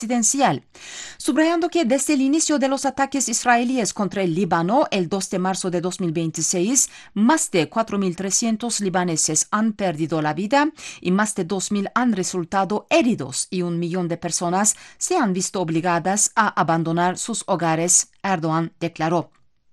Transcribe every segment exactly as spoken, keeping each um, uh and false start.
presidencial, subrayando que desde el inicio de los ataques israelíes contra el Líbano el dos de marzo de dos mil veintiséis, más de cuatro mil trescientos libaneses han perdido la vida y más de dos mil han resultado heridos y un millón de personas se han visto obligadas a abandonar sus hogares, Erdogan declaró.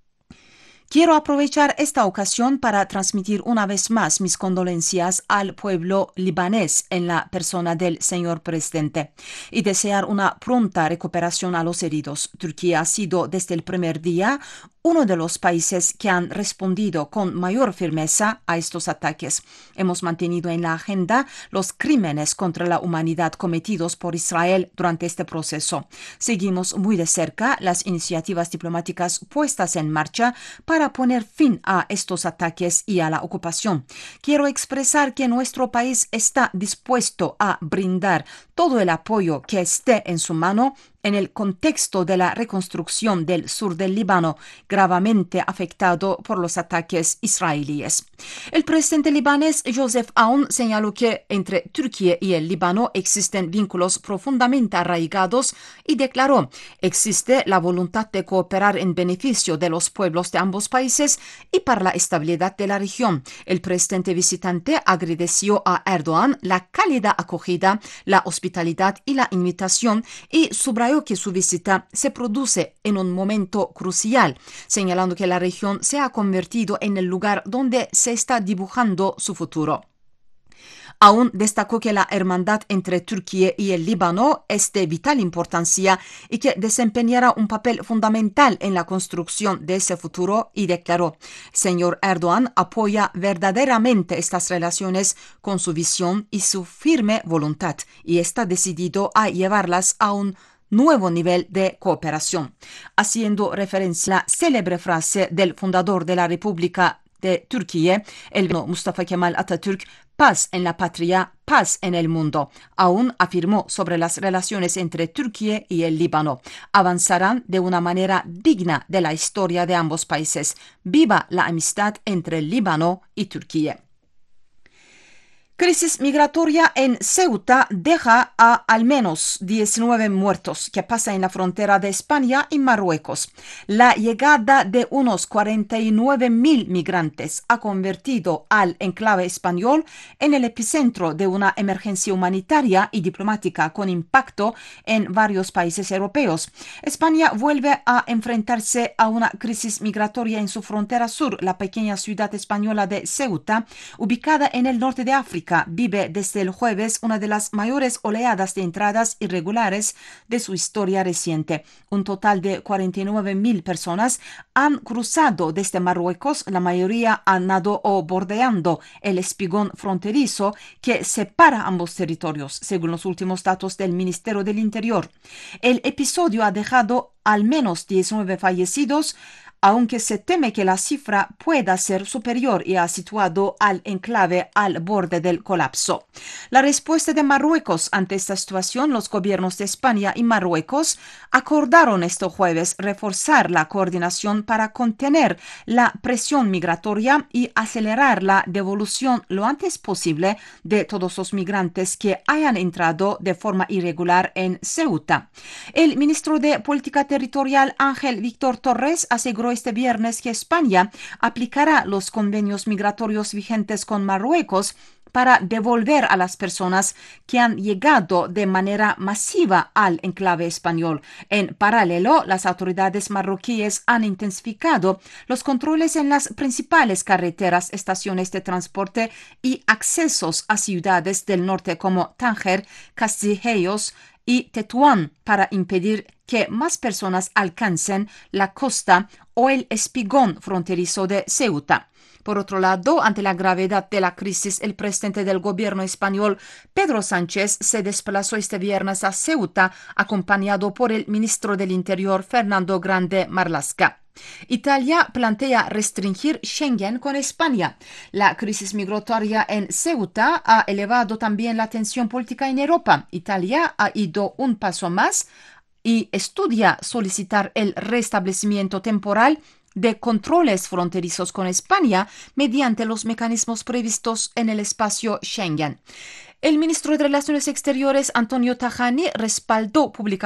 Quiero aprovechar esta ocasión para transmitir una vez más mis condolencias al pueblo libanés en la persona del señor presidente y desear una pronta recuperación a los heridos. Turquía ha sido desde el primer día uno de los países que han respondido con mayor firmeza a estos ataques. Hemos mantenido en la agenda los crímenes contra la humanidad cometidos por Israel durante este proceso. Seguimos muy de cerca las iniciativas diplomáticas puestas en marcha para poner fin a estos ataques y a la ocupación. Quiero expresar que nuestro país está dispuesto a brindar todo el apoyo que esté en su mano en el contexto de la reconstrucción del sur del Líbano, gravemente afectado por los ataques israelíes. El presidente libanés Joseph Aoun señaló que entre Turquía y el Líbano existen vínculos profundamente arraigados y declaró: existe la voluntad de cooperar en beneficio de los pueblos de ambos países y para la estabilidad de la región. El presidente visitante agradeció a Erdogan la cálida acogida, la hospitalidad y la invitación y subrayó que su visita se produce en un momento crucial, señalando que la región se ha convertido en el lugar donde se está dibujando su futuro. Aún destacó que la hermandad entre Turquía y el Líbano es de vital importancia y que desempeñará un papel fundamental en la construcción de ese futuro y declaró: señor Erdogan apoya verdaderamente estas relaciones con su visión y su firme voluntad y está decidido a llevarlas a un nuevo nivel de cooperación, haciendo referencia a la célebre frase del fundador de la República de Turquía, el Mustafa Kemal Atatürk: paz en la patria, paz en el mundo. Aún afirmó sobre las relaciones entre Turquía y el Líbano: avanzarán de una manera digna de la historia de ambos países. Viva la amistad entre el Líbano y Turquía. Crisis migratoria en Ceuta deja a al menos diecinueve muertos que pasa en la frontera de España y Marruecos. La llegada de unos cuarenta y nueve mil migrantes ha convertido al enclave español en el epicentro de una emergencia humanitaria y diplomática con impacto en varios países europeos. España vuelve a enfrentarse a una crisis migratoria en su frontera sur. La pequeña ciudad española de Ceuta, ubicada en el norte de África, vive desde el jueves una de las mayores oleadas de entradas irregulares de su historia reciente. Un total de cuarenta y nueve mil personas han cruzado desde Marruecos, la mayoría a nado o bordeando el espigón fronterizo que separa ambos territorios, según los últimos datos del Ministerio del Interior. El episodio ha dejado al menos diecinueve fallecidos, aunque se teme que la cifra pueda ser superior y ha situado al enclave al borde del colapso. La respuesta de Marruecos ante esta situación: los gobiernos de España y Marruecos acordaron este jueves reforzar la coordinación para contener la presión migratoria y acelerar la devolución lo antes posible de todos los migrantes que hayan entrado de forma irregular en Ceuta. El ministro de Política Territorial, Ángel Víctor Torres, aseguró este viernes que España aplicará los convenios migratorios vigentes con Marruecos para devolver a las personas que han llegado de manera masiva al enclave español. En paralelo, las autoridades marroquíes han intensificado los controles en las principales carreteras, estaciones de transporte y accesos a ciudades del norte como Tánger, Castilleos y Tetuán para impedir que más personas alcancen la costa o el espigón fronterizo de Ceuta. Por otro lado, ante la gravedad de la crisis, el presidente del gobierno español, Pedro Sánchez, se desplazó este viernes a Ceuta, acompañado por el ministro del Interior, Fernando Grande Marlaska. Italia plantea restringir Schengen con España. La crisis migratoria en Ceuta ha elevado también la tensión política en Europa. Italia ha ido un paso más y estudia solicitar el restablecimiento temporal de controles fronterizos con España mediante los mecanismos previstos en el espacio Schengen. El ministro de Relaciones Exteriores, Antonio Tajani, respaldó públicamente